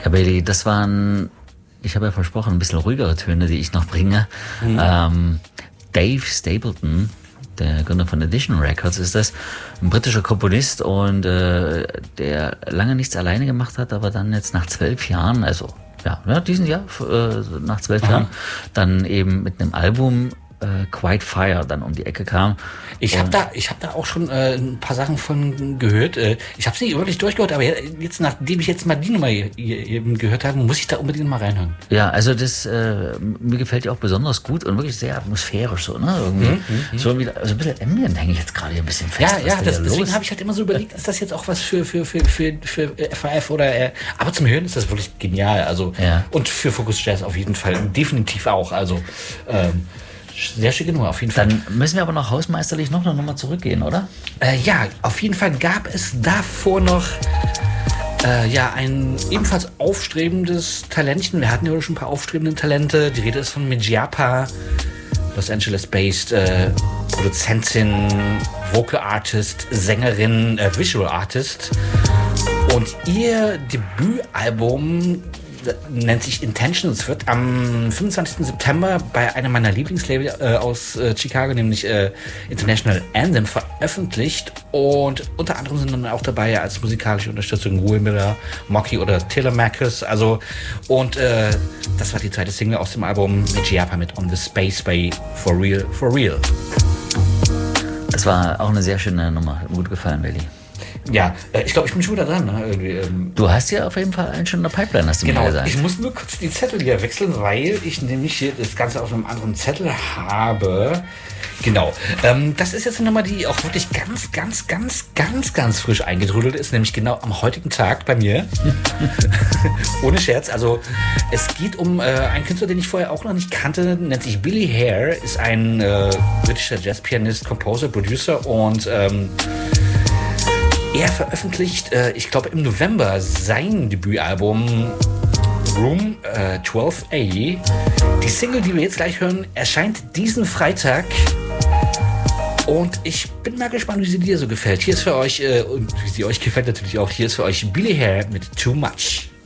Ja, Bailey, ich habe ja versprochen, ein bisschen ruhigere Töne, die ich noch bringe. Dave Stapleton, der Gründer von Edition Records, ist das, ein britischer Komponist und der lange nichts alleine gemacht hat, aber dann jetzt nach 12 Jahren, also diesen Jahr, nach 12 Jahren, dann eben mit einem Album Quiet Fire dann um die Ecke kam. Ich habe da auch schon ein paar Sachen von gehört. Ich habe es nicht wirklich durchgehört, aber jetzt, nachdem ich jetzt mal die Nummer eben gehört habe, muss ich da unbedingt mal reinhören. Ja, also das mir gefällt die auch besonders gut und wirklich sehr atmosphärisch so, ne? Irgendwie so wieder, also ein bisschen Ambient hänge ich jetzt gerade hier ein bisschen fest. Deswegen habe ich halt immer so überlegt, ist das jetzt auch was für FAF oder aber zum Hören ist das wirklich genial. Also und für Focus Jazz auf jeden Fall definitiv auch. Also sehr schicke Nummer, auf jeden Fall. Dann müssen wir aber noch hausmeisterlich noch eine Nummer zurückgehen, oder? Ja, auf jeden Fall gab es davor noch ein ebenfalls aufstrebendes Talentchen. Wir hatten ja schon ein paar aufstrebende Talente. Die Rede ist von Mijapa, Los Angeles-based Produzentin, Vocal Artist, Sängerin, Visual Artist. Und ihr Debütalbum nennt sich Intentions, wird am 25. September bei einem meiner Lieblingslabel aus Chicago, nämlich International Anthem, veröffentlicht. Und unter anderem sind dann auch dabei als musikalische Unterstützung Will Miller, Mocky oder Taylor Marcus. Also, und das war die zweite Single aus dem Album Mijapa mit On the Space bei For Real, For Real. Das war auch eine sehr schöne Nummer. Hat mir gut gefallen, Willi. Ja, ich glaube, ich bin schon wieder dran. Ne? Irgendwie, du hast ja auf jeden Fall einen schon in der Pipeline, hast du mir gesagt. Ich muss nur kurz die Zettel hier wechseln, weil ich nämlich hier das Ganze auf einem anderen Zettel habe. Genau. Das ist jetzt eine Nummer, die auch wirklich ganz frisch eingetrudelt ist, nämlich genau am heutigen Tag bei mir. Ohne Scherz. Also es geht um einen Künstler, den ich vorher auch noch nicht kannte, nennt sich Billy Hare, ist ein britischer Jazzpianist, Composer, Producer und er veröffentlicht, ich glaube im November, sein Debütalbum Room 12A. Die Single, die wir jetzt gleich hören, erscheint diesen Freitag. Und ich bin mal gespannt, wie sie dir so gefällt. Hier ist für euch, und wie sie euch gefällt natürlich auch, hier ist für euch Billy Hare mit Too Much.